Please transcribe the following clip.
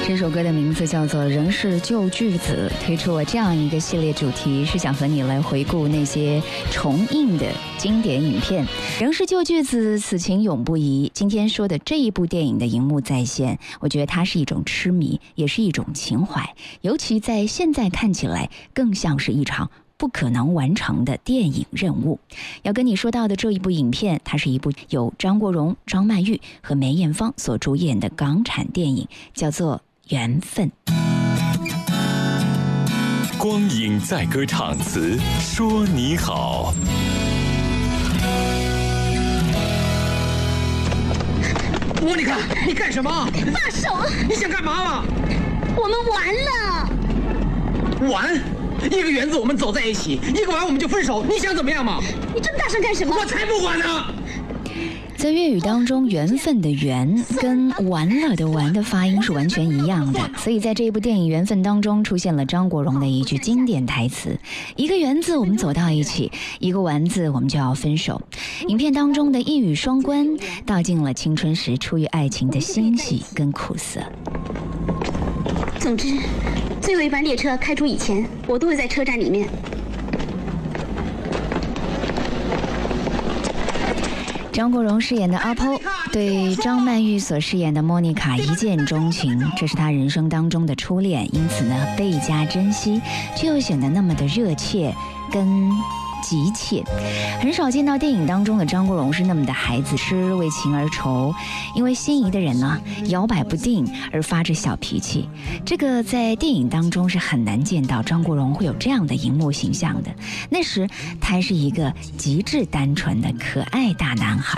这首歌的名字叫做《人是旧句子》，推出了这样一个系列主题，是想和你来回顾那些重映的经典影片。人是旧句子，此情永不移。今天说的这一部电影的荧幕再现，我觉得它是一种痴迷，也是一种情怀，尤其在现在看起来，更像是一场不可能完成的电影任务。要跟你说到的这一部影片，它是一部由张国荣、张曼玉和梅艳芳所主演的港产电影，叫做《缘分》。 光影在歌唱词说你好。 莫妮卡，你干什么？ 放手！ 你想干嘛嘛？ 我们完了。 完？一个园子我们走在一起，一个完我们就分手，你想怎么样嘛？ 你这么大声干什么？ 我才不管呢！ 在粤语当中，缘分的缘跟完了的完的发音是完全一样的，所以在这一部电影《缘分》当中出现了张国荣的一句经典台词：一个缘字我们走到一起，一个完字我们就要分手。影片当中的一语双关，道尽了青春时出于爱情的欣喜跟苦涩。 总之，最后一班列车开出以前，我都会在车站里面。 张国荣饰演的阿婆对张曼玉所饰演的莫妮卡一见钟情，这是他人生当中的初恋，因此呢倍加珍惜，却又显得那么的热切跟急切。很少见到电影当中的张国荣是那么的孩子痴，为情而愁，因为心仪的人呢摇摆不定而发着小脾气。这个在电影当中是很难见到张国荣会有这样的荧幕形象的。那时他还是一个极致单纯的可爱大男孩。